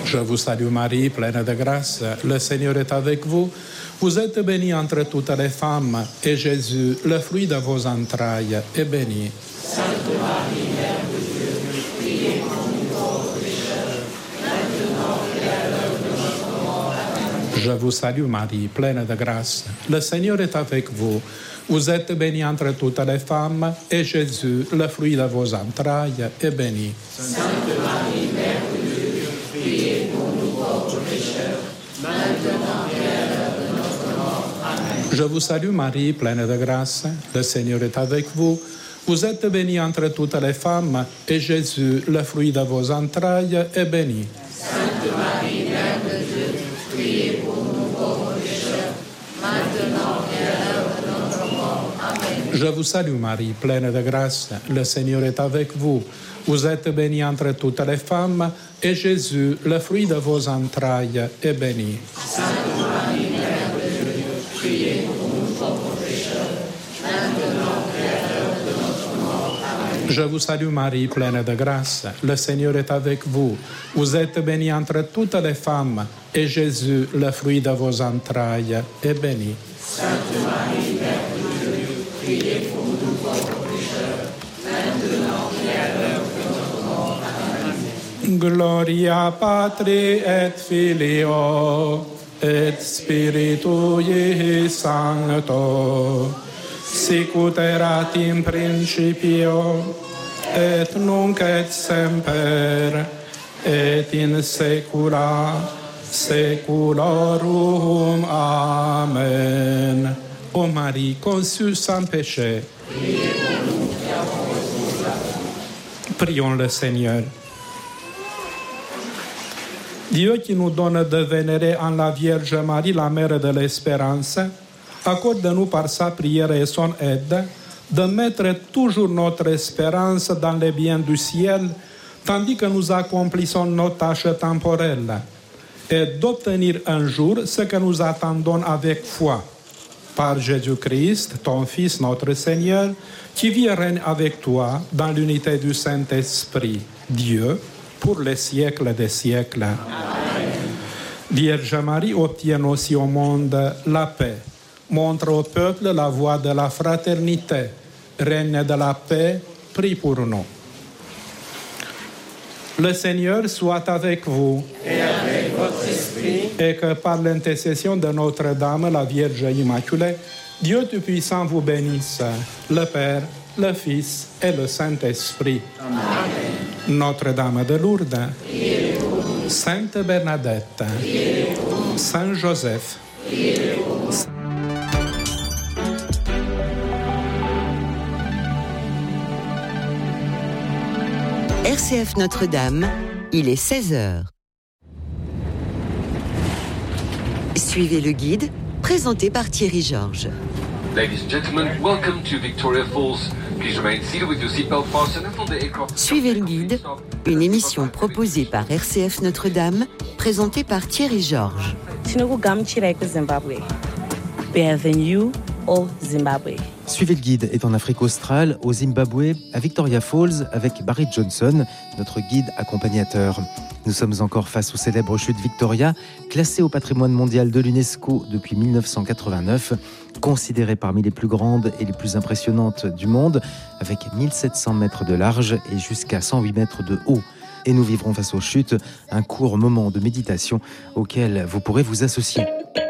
Je vous salue Marie, pleine de grâce, le Seigneur est avec vous. Vous êtes bénie entre toutes les femmes, et Jésus, le fruit de vos entrailles, est béni. Sainte Marie, Mère de Dieu, priez pour nous pauvres pécheurs, maintenant et à l'heure de notre mort. Amen. Je vous salue Marie, pleine de grâce, le Seigneur est avec vous. Vous êtes bénie entre toutes les femmes, et Jésus, le fruit de vos entrailles, est béni. Sainte Marie, Mère de Dieu, priez pour nous pauvres pécheurs, maintenant et à l'heure de notre mort. Amen. Je vous salue Marie, pleine de grâce, le Seigneur est avec vous. Vous êtes bénie entre toutes les femmes, et Jésus, le fruit de vos entrailles, est béni. Sainte Marie, Mère de Dieu, priez pour nous pauvres pécheurs, maintenant et à l'heure de notre mort. Amen. Je vous salue Marie, pleine de grâce, le Seigneur est avec vous. Vous êtes bénie entre toutes les femmes, et Jésus, le fruit de vos entrailles, est béni. Sainte Marie, Mère de Dieu, priez pour nous pauvres pécheurs, maintenant et à l'heure de notre mort. Amen. Je vous salue Marie, pleine de grâce, le Seigneur est avec vous. Vous êtes bénie entre toutes les femmes, et Jésus, le fruit de vos entrailles, est béni. Sainte Marie, Mère de Dieu, priez pour nous pauvres pécheurs, maintenant et à l'heure de notre mort. Amen. Gloria Patri et Filio et Spiritui Sancto, sicut erat in principio et nunc et semper et in saecula saeculorum. Amen. Ô Marie, conçue sans péché, prions le Seigneur. Dieu qui nous donne de vénérer en la Vierge Marie, la Mère de l'Espérance, accorde-nous par sa prière et son aide de mettre toujours notre espérance dans les biens du ciel, tandis que nous accomplissons nos tâches temporelles, et d'obtenir un jour ce que nous attendons avec foi. Par Jésus-Christ, ton Fils, notre Seigneur, qui vit et règne avec toi dans l'unité du Saint-Esprit, Dieu, pour les siècles des siècles. Amen. Vierge Marie, obtienne aussi au monde la paix. Montre au peuple la voie de la fraternité. Règne de la paix, prie pour nous. Le Seigneur soit avec vous. Et avec votre esprit. Et que par l'intercession de Notre-Dame, la Vierge Immaculée, Dieu Tout-Puissant vous bénisse, le Père, le Fils et le Saint-Esprit. Amen. Notre-Dame de Lourdes, Sainte Bernadette, Saint Joseph, RCF Notre-Dame, il est 16h. Suivez le guide, présenté par Thierry Georges. Ladies and gentlemen, welcome to Victoria Falls. Please remain seated with your seatbelt fastened until the aircraft. Suivez le guide, une émission proposée par RCF Notre-Dame, présentée par Thierry Georges. Bienvenue au Zimbabwe. Suivez le guide est en Afrique australe, au Zimbabwe, à Victoria Falls, avec Barry Johnson, notre guide accompagnateur. Nous sommes encore face aux célèbres chutes Victoria, classées au patrimoine mondial de l'UNESCO depuis 1989, considérées parmi les plus grandes et les plus impressionnantes du monde, avec 1700 mètres de large et jusqu'à 108 mètres de haut. Et nous vivrons face aux chutes un court moment de méditation auquel vous pourrez vous associer.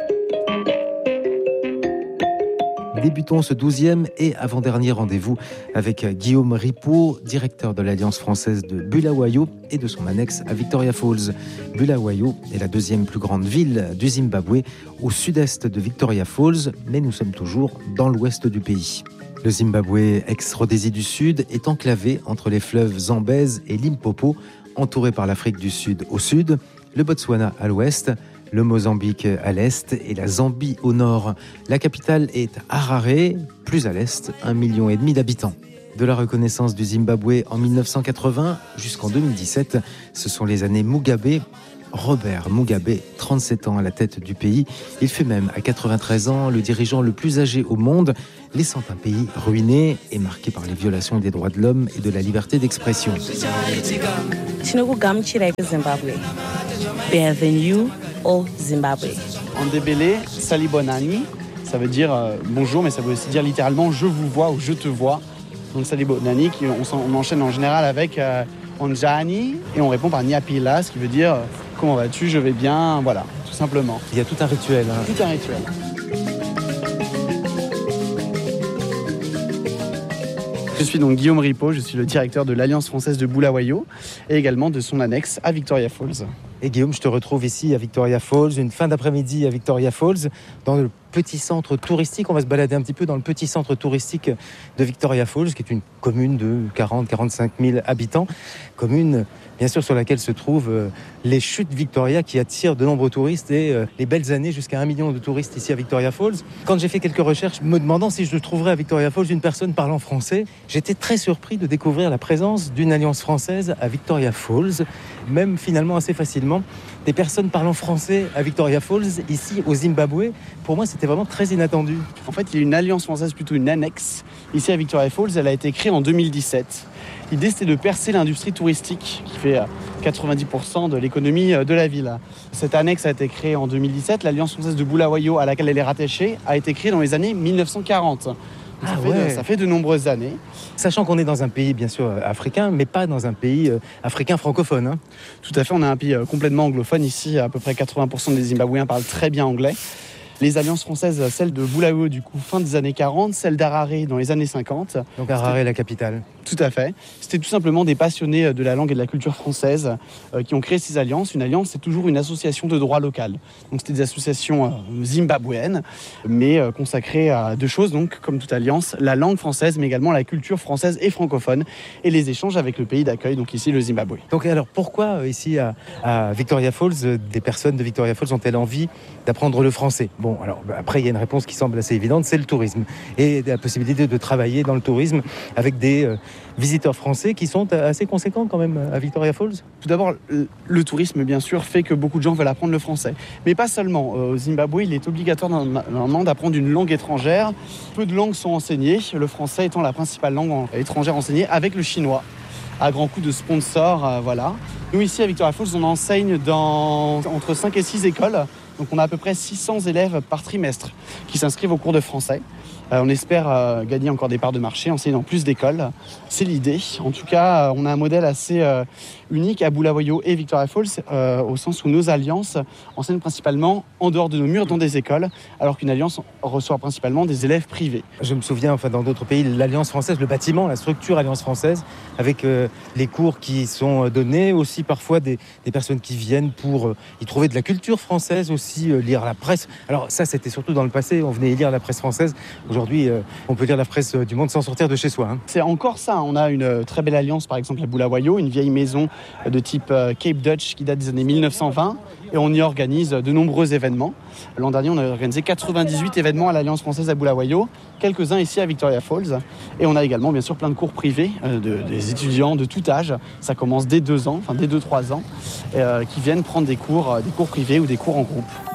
Débutons ce 12e et avant-dernier rendez-vous avec Guillaume Ripaud, directeur de l'Alliance française de Bulawayo et de son annexe à Victoria Falls. Bulawayo est la deuxième plus grande ville du Zimbabwe, au sud-est de Victoria Falls, mais nous sommes toujours dans l'ouest du pays. Le Zimbabwe, ex-Rhodésie du Sud, est enclavé entre les fleuves Zambèze et Limpopo, entouré par l'Afrique du Sud au sud, le Botswana à l'ouest, le Mozambique à l'est et la Zambie au nord. La capitale est Harare, plus à l'est, 1,5 million d'habitants. De la reconnaissance du Zimbabwe en 1980 jusqu'en 2017, ce sont les années Mugabe. Robert Mugabe, 37 ans à la tête du pays. Il fut même à 93 ans le dirigeant le plus âgé au monde, laissant un pays ruiné et marqué par les violations des droits de l'homme et de la liberté d'expression. Bienvenue au Zimbabwe. En débélé, Sali Bonani, ça veut dire bonjour, mais ça veut aussi dire littéralement je vous vois ou je te vois. Donc Sali Bonani, on enchaîne en général avec Onjani et on répond par Niapila, ce qui veut dire comment vas-tu, je vais bien, voilà, tout simplement. Il y a tout un rituel. Tout un rituel. Je suis donc Guillaume Ripaud, je suis le directeur de l'Alliance française de Bulawayo et également de son annexe à Victoria Falls. Et Guillaume, je te retrouve ici à Victoria Falls, une fin d'après-midi à Victoria Falls, dans le petit centre touristique. On va se balader un petit peu dans le petit centre touristique de Victoria Falls, qui est une commune de 40-45 000 habitants. Commune, bien sûr, sur laquelle se trouvent les chutes Victoria qui attirent de nombreux touristes et les belles années jusqu'à 1 million de touristes ici à Victoria Falls. Quand j'ai fait quelques recherches me demandant si je trouverais à Victoria Falls une personne parlant français, j'étais très surpris de découvrir la présence d'une alliance française à Victoria Falls, même finalement assez facilement. Des personnes parlant français à Victoria Falls, ici au Zimbabwe, pour moi c'était vraiment très inattendu. En fait, il y a une alliance française, plutôt une annexe, ici à Victoria Falls. Elle a été créée en 2017. L'idée, c'était de percer l'industrie touristique, qui fait 90% de l'économie de la ville. Cette annexe a été créée en 2017. L'Alliance française de Bulawayo, à laquelle elle est rattachée, a été créée dans les années 1940. Ça fait de nombreuses années. Sachant qu'on est dans un pays, bien sûr, africain, mais pas dans un pays africain francophone. Hein. Tout à fait, on est un pays complètement anglophone. Ici, à peu près 80% des Zimbabwéens parlent très bien anglais. Les alliances françaises, celle de Bulawayo, du coup, fin des années 40, celle d'Harare dans les années 50. Donc Harare est la capitale. Tout à fait. C'était tout simplement des passionnés de la langue et de la culture française qui ont créé ces alliances. Une alliance, c'est toujours une association de droit local. Donc c'était des associations zimbabwéennes, mais consacrées à deux choses, donc comme toute alliance, la langue française, mais également la culture française et francophone, et les échanges avec le pays d'accueil, donc ici le Zimbabwe. Donc alors pourquoi ici à Victoria Falls, des personnes de Victoria Falls ont-elles envie d'apprendre le français ? Bon, alors après il y a une réponse qui semble assez évidente, c'est le tourisme. Et la possibilité de travailler dans le tourisme avec des visiteurs français qui sont assez conséquents quand même à Victoria Falls. Tout d'abord, le tourisme, bien sûr, fait que beaucoup de gens veulent apprendre le français. Mais pas seulement. Au Zimbabwe, il est obligatoire normalement d'apprendre une langue étrangère. Peu de langues sont enseignées, le français étant la principale langue étrangère enseignée, avec le chinois, à grands coups de sponsors, voilà. Nous, ici, à Victoria Falls, on enseigne dans entre 5 et 6 écoles. Donc on a à peu près 600 élèves par trimestre qui s'inscrivent au cours de français. On espère gagner encore des parts de marché, enseigner dans plus d'écoles. C'est l'idée. En tout cas, on a un modèle assez unique à Bulawayo et Victoria Falls, au sens où nos alliances enseignent principalement en dehors de nos murs dans des écoles, alors qu'une alliance reçoit principalement des élèves privés. Je me souviens, dans d'autres pays, l'Alliance française, le bâtiment, la structure Alliance française, avec les cours qui sont donnés, aussi parfois des personnes qui viennent pour y trouver de la culture française, aussi lire la presse. Alors ça, c'était surtout dans le passé, on venait y lire la presse française. Aujourd'hui, on peut lire la presse du monde sans sortir de chez soi. Hein. C'est encore ça. On a une très belle alliance, par exemple à Bulawayo, une vieille maison de type Cape Dutch qui date des années 1920. Et on y organise de nombreux événements. L'an dernier, on a organisé 98 événements à l'Alliance française à Bulawayo, quelques-uns ici à Victoria Falls. Et on a également, bien sûr, plein de cours privés des étudiants de tout âge. Ça commence dès 2 ans, dès 2-3 ans, qui viennent prendre des cours privés ou des cours en groupe.